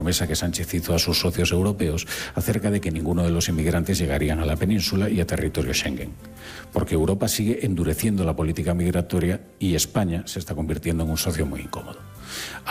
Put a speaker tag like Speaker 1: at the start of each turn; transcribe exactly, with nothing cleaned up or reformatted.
Speaker 1: promesa que Sánchez hizo a sus socios europeos acerca de que ninguno de los inmigrantes llegarían a la península y a territorio Schengen. Porque Europa sigue endureciendo la política migratoria y España se está convirtiendo en un socio muy incómodo.